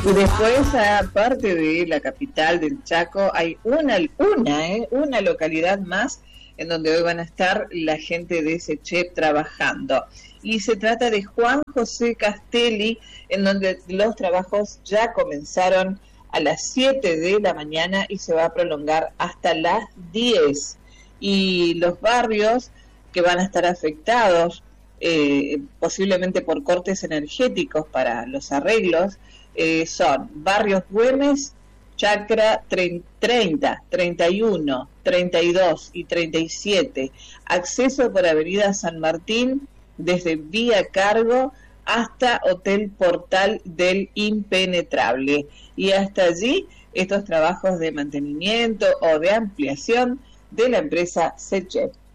Y después, aparte de la capital del Chaco, hay una localidad más en donde hoy van a estar la gente de SECHEP trabajando. Y se trata de Juan José Castelli, en donde los trabajos ya comenzaron a las 7 de la mañana y se va a prolongar hasta las 10. Y los barrios que van a estar afectados, posiblemente por cortes energéticos para los arreglos, son Barrios Güemes, Chacra 30, 31, 32 y 37, acceso por Avenida San Martín desde Vía Cargo hasta Hotel Portal del Impenetrable. Y hasta allí estos trabajos de mantenimiento o de ampliación de la empresa SECHEP.